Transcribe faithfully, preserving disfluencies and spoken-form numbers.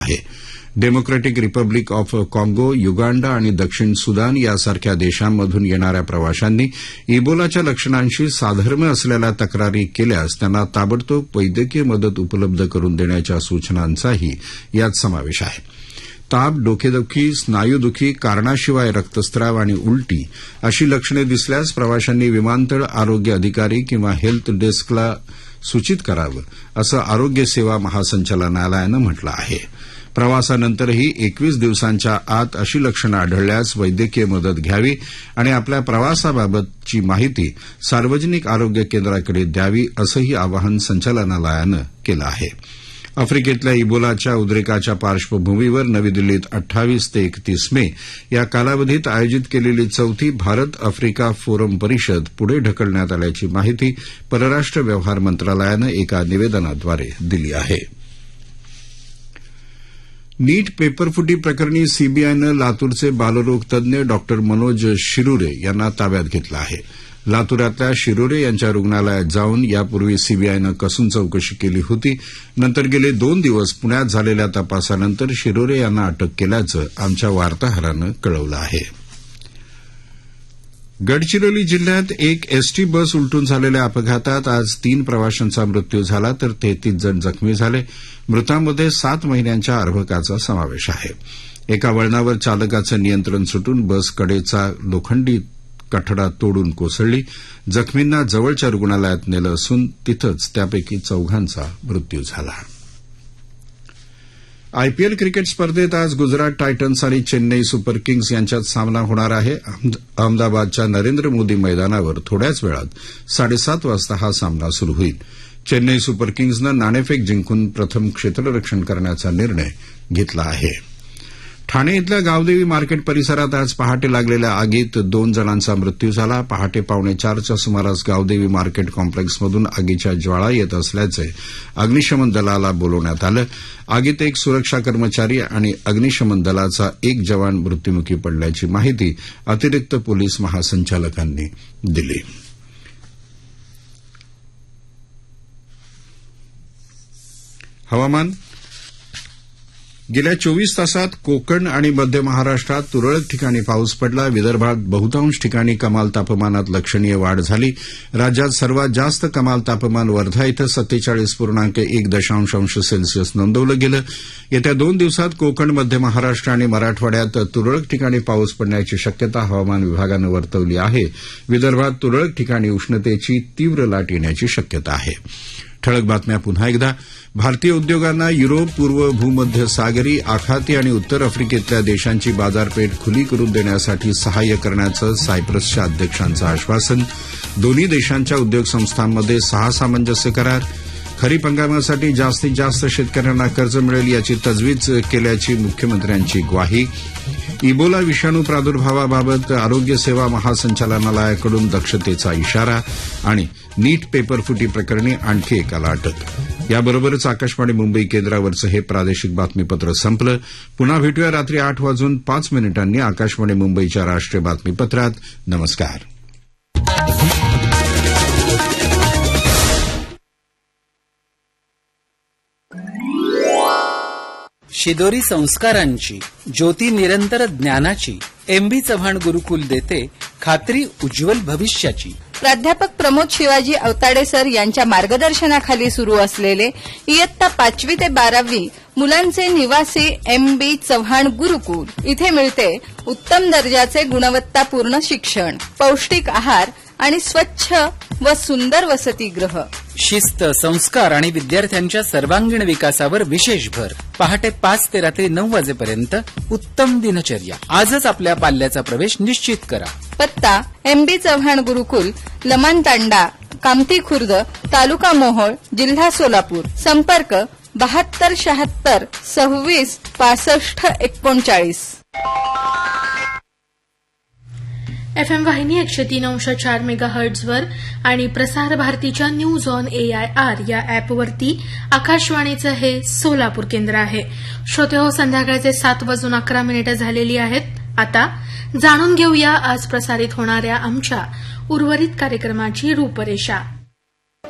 आहे. Democratic Republic of काँगो, Uganda आणि दक्षिण सुदान यासारख्या देशांमधून येणाऱ्या प्रवाशांनी इबोलाच्या लक्षणांशी साधर्म्य असलेल्या तक्रारी केल्यास त्यांना ताबडतोब वैद्यकीय मदत उपलब्ध करून देण्याच्या सूचनांचाही यात समावेश आहे. ताप, डोकेदुखी, स्नायूदुखी, कारणाशिवाय रक्तस्राव आणि उलटी अशी लक्षणे दिसल्यास प्रवाशांनी विमानतळ आरोग्य अधिकारी किंवा हेल्थ डेस्कला सूचित करावं, असं आरोग्य सेवा महासंचालनालयानं म्हटलं आहे. प्रवासानंतरही एकवीस दिवसांच्या आत अशी लक्षणं आढळल्यास वैद्यकीय मदत घ्यावी आणि आपल्या प्रवासाबाबतची माहिती सार्वजनिक आरोग्य केंद्राकडे द्यावी, असंही आवाहन संचालनालयानं केलं आहे. आफ्रिकेतल्या इबोलाच्या उद्रेकाच्या पार्श्वभूमीवर नवी दिल्लीत अठ्ठावीस ते एकतीस मे या कालावधीत आयोजित केलेली चौथी भारत आफ्रिका फोरम परिषद पुढे ढकलण्यात आल्याची माहिती परराष्ट्र व्यवहार मंत्रालयानं एका निवेदनाद्वारे दिली आहे. नीट पेपरफुटी प्रकरणी सीबीआयनं लातूरचे बालरोग तज्ञ डॉक्टर मनोज शिरुरे यांना ताब्यात घेतलं आहे. लातूरातल्या शिरोरे यांच्या रुग्णालयात जाऊन यापूर्वी सीबीआयनं कसून चौकशी केली होती. नंतर गेले दोन दिवस पुण्यात झालेल्या तपासानंतर शिरोरे यांना अटक केल्याचं आमच्या वार्ताहरानं कळवलं आहे. गडचिरोली जिल्ह्यात एक एसटी बस उलटून झालेल्या अपघातात आज तीन प्रवाशांचा मृत्यू झाला तर तेहतीस जण जखमी झाले. मृतांमध्ये सात महिन्यांच्या अर्भकाचा समावेश आहे. एका वळणावर चालकाचं नियंत्रण सुटून बस कडेचा लोखंडी कठडा तोडून कोसळली. जखमींना जवळच्या रुग्णालयात नेलं असून तिथंच त्यापैकी चौघांचा मृत्यू झाला. आयपीएल क्रिकेट स्पर्धेत आज गुजरात टायटन्स आणि चेन्नई सुपर किंग्स यांच्यात सामना होणार आहे. अहमदाबादच्या नरेंद्र मोदी मैदानावर थोड्याच वेळात साडेसात वाजता हा सामना सुरू होईल. चेन्नई सुपर किंग्सनं नाणेफेक जिंकून प्रथम क्षेत्ररक्षण करण्याचा निर्णय घेतला आहे. ठाणे इथल्या गावदेवी मार्केट परिसरात आज पहाटे लागलेल्या आगीत दोन जणांचा मृत्यू झाला. पहाटे पावणे चारच्या सुमारास गावदेवी मार्केट कॉम्प्लेक्समधून आगीच्या ज्वाळा येत असल्याचे अग्निशमन दलाला बोलवण्यात आलं. आगीत एक सुरक्षा कर्मचारी आणि अग्निशमन दलाचा एक जवान मृत्युमुखी पडल्याची माहिती अतिरिक्त पोलीस महासंचालकांनी दिली. हवामान. गेल्या चोवीस तासात कोकण आणि मध्य महाराष्ट्रात तुरळक ठिकाणी पाऊस पडला. विदर्भात बहुतांश ठिकाणी कमाल तापमानात लक्षणीय वाढ झाली. राज्यात सर्वात जास्त कमाल तापमान वर्धा इथं सत्तेचाळीस पूर्णांक एक दशांश अंश सेल्सिअस नोंदवलं गेलं. येत्या दोन दिवसात कोकण, मध्य महाराष्ट्र आणि मराठवाड्यात तुरळक ठिकाणी पाऊस पडण्याची शक्यता हवामान विभागानं वर्तवली आहे. विदर्भात तुरळक ठिकाणी उष्णतेची तीव्र लाट येण्याची शक्यता आहे. ठळक बातम्या पुन्हा एकदा. भारतीय उद्योगांना युरोप, पूर्व भूमध्य सागरी, आखाती आणि उत्तर आफ्रिकेतल्या देशांची बाजारपेठ खुली करून देण्यासाठी सहाय्य करण्याचं सायप्रसच्या अध्यक्षांचं आश्वासन. दोन्ही देशांच्या उद्योग संस्थांमध्ये सहा सामंजस्य करार. खरीप हंगामासाठी जास्तीत जास्त शेतकऱ्यांना कर्ज मिळेल याची तजवीज केल्याची मुख्यमंत्र्यांची ग्वाही. इबोला विषाणू प्रादुर्भावाबाबत आरोग्य सेवा महासंचालनालयाकडून दक्षतेचा इशारा. आणि नीट पेपरफुटी प्रकरणी आणखी एकाला अटक. याबरोबरच आकाशवाणी मुंबई केंद्रावरचं हे प्रादेशिक बातमीपत्र संपलं. पुन्हा भेटूया रात्री आठ वाजून पाच मिनिटांनी आकाशवाणी मुंबईच्या राष्ट्रीय बातमीपत्रात. नमस्कार. शिदोरी संस्कारांची, ज्योती निरंतर ज्ञानाची, एम बी चव्हाण गुरुकुल देते खात्री उज्ज्वल भविष्याची. प्राध्यापक प्रमोद शिवाजी अवताडे सर यांच्या मार्गदर्शनाखाली सुरू असलेले इयत्ता पाचवी ते बारावी मुलांचे निवासी एम बी चव्हाण गुरुकुल. इथे मिळते उत्तम दर्जाचे गुणवत्तापूर्ण शिक्षण, पौष्टिक आहार आणि स्वच्छ व सुंदर वसतिगृह. शिस्त, संस्कार आणि विद्यार्थ्यांच्या सर्वांगीण विकासावर विशेष भर. पहाटे पाच ते रात्री नऊ वाजेपर्यंत उत्तम दिनचर्या. आजच आपल्या पाल्याचा प्रवेश निश्चित करा. पत्ता एम बी चव्हाण गुरुकुल, लमान तांडा, कामती खुर्द, तालुका मोहोळ, जिल्हा सोलापूर. संपर्क बहात्तर शहात्तर सव्वीस पासष्ट एकोणचाळीस. एफ एम वाहिनी एकशे तीन अंश चार मेगा हर्ट्झवर आणि प्रसार भारतीच्या news on A I R या अॅपवरती आकाशवाणीचं हे सोलापूर केंद्र आहे. श्रोते हो, संध्याकाळचे सात वाजून अकरा मिनिटं झालेली आहेत. आता जाणून घेऊया आज प्रसारित होणाऱ्या आमच्या उर्वरित कार्यक्रमाची रूपरेषा.